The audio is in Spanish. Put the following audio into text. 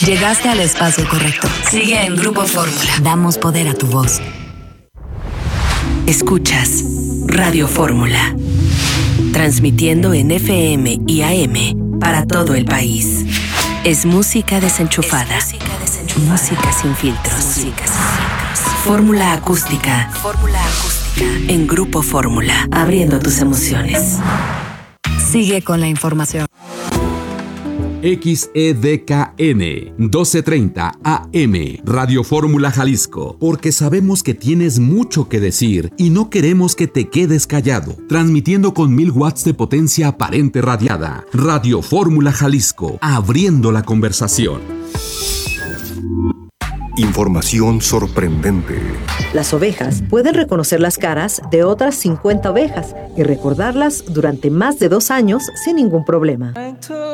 Llegaste al espacio correcto. Sigue en Grupo Fórmula. Damos poder a tu voz. Escuchas Radio Fórmula. Transmitiendo en FM y AM para todo el país. Es música desenchufada. Música sin filtros. Fórmula acústica. En Grupo Fórmula. Abriendo tus emociones. Sigue con la información. XEDKN 1230 AM Radio Fórmula Jalisco, porque sabemos que tienes mucho que decir y no queremos que te quedes callado. Transmitiendo con 1000 watts de potencia aparente radiada. Radio Fórmula Jalisco, abriendo la conversación. Información sorprendente. Las ovejas pueden reconocer las caras de otras 50 ovejas y recordarlas durante más de 2 años sin ningún problema.